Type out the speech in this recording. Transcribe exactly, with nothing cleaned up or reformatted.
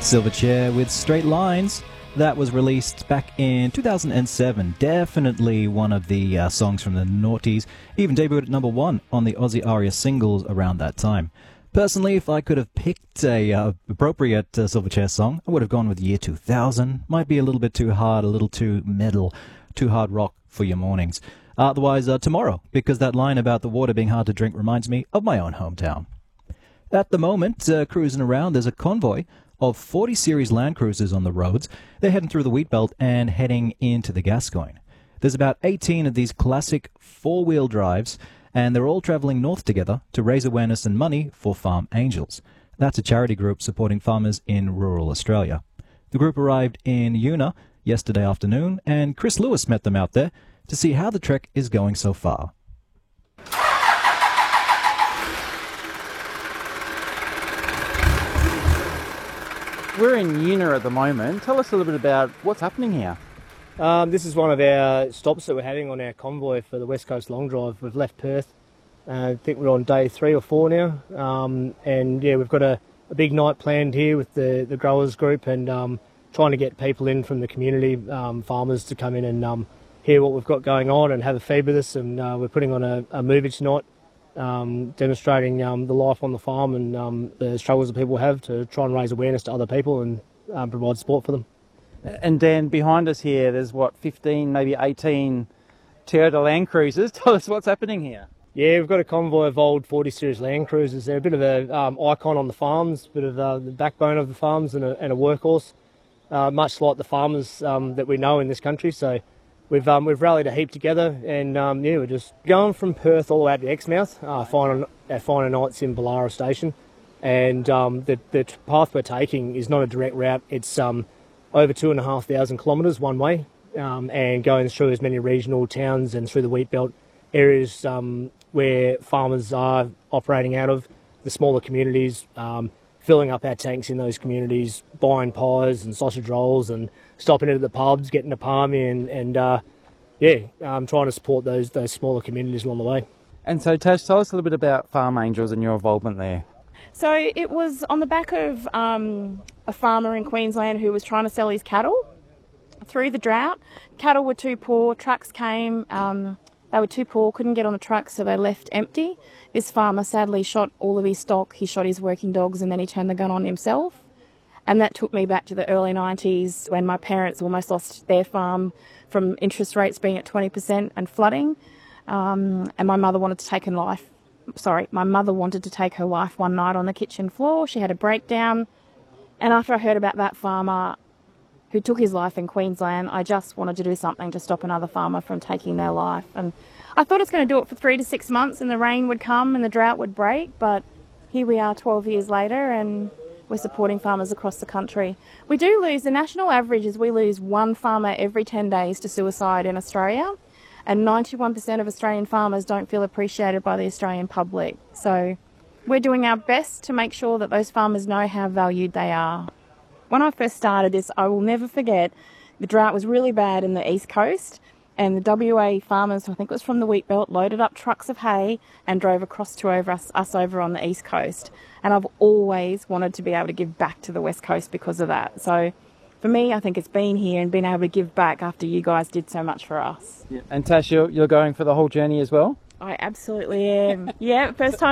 Silverchair with Straight Lines. That was released back in two thousand seven. Definitely one of the uh, songs from the noughties. Even debuted at number one on the Aussie Aria singles around that time. Personally, if I could have picked a uh, appropriate uh, Silverchair song, I would have gone with Year two thousand. Might be a little bit too hard, a little too metal, too hard rock for your mornings. Otherwise, uh, Tomorrow, because that line about the water being hard to drink reminds me of my own hometown. At the moment, uh, cruising around, there's a convoy of forty series Land Cruisers on the roads. They're heading through the wheat belt and heading into the Gascoyne. There's about eighteen of these classic four-wheel drives, and they're all travelling north together to raise awareness and money for Farm Angels. That's a charity group supporting farmers in rural Australia. The group arrived in Una yesterday afternoon, and Chris Lewis met them out there to see how the trek is going so far. We're in Una at the moment. Tell us a little bit about what's happening here. Um, this is one of our stops that we're having on our convoy for the West Coast Long Drive. We've left Perth. Uh, I think we're on day three or four now. Um, and yeah, we've got a, a big night planned here with the, the growers group and um, trying to get people in from the community, um, farmers, to come in and um, hear what we've got going on and have a feed with us. And uh, we're putting on a, a movage night, um, demonstrating um, the life on the farm and um, the struggles that people have to try and raise awareness to other people and um, provide support for them. And Dan, behind us here, there's what, fifteen, maybe eighteen Toyota Land Cruisers. Tell us what's happening here. Yeah, we've got a convoy of old forty series Land Cruisers. They're a bit of an um, icon on the farms, a bit of uh, the backbone of the farms and a, and a workhorse, uh, much like the farmers um, that we know in this country. So we've um, we've rallied a heap together, and um, yeah, we're just going from Perth all the way out to Exmouth, uh, final, our final nights in Ballara Station. And um, the, the path we're taking is not a direct route. It's um, over two and a half thousand kilometres one way, um, and going through as many regional towns and through the wheat belt areas um, where farmers are operating out of, the smaller communities, um, filling up our tanks in those communities, buying pies and sausage rolls and stopping into the pubs, getting a palmy and, and uh, yeah, um, trying to support those those smaller communities along the way. And so Tash, tell us a little bit about Farm Angels and your involvement there. So it was on the back of um, a farmer in Queensland who was trying to sell his cattle through the drought. Cattle were too poor, trucks came, um, they were too poor, couldn't get on the truck, so they left empty. This farmer sadly shot all of his stock, he shot his working dogs, and then he turned the gun on himself. And that took me back to the early nineties when my parents almost lost their farm from interest rates being at twenty percent and flooding. Um, and my mother wanted to take her life. Sorry, my mother wanted to take her life one night on the kitchen floor. She had a breakdown. And after I heard about that farmer who took his life in Queensland, I just wanted to do something to stop another farmer from taking their life. And I thought I was going to do it for three to six months and the rain would come and the drought would break. But here we are twelve years later and we're supporting farmers across the country. We do lose, the national average is we lose one farmer every ten days to suicide in Australia. And ninety-one percent of Australian farmers don't feel appreciated by the Australian public. So we're doing our best to make sure that those farmers know how valued they are. When I first started this, I will never forget, the drought was really bad in the East Coast, and the W A farmers, I think it was from the wheat belt, loaded up trucks of hay and drove across to over us, us over on the East Coast. And I've always wanted to be able to give back to the West Coast because of that. So for me, I think it's been here and been able to give back after you guys did so much for us. Yeah. And Tash, you're, you're going for the whole journey as well? I absolutely am. Yeah, first time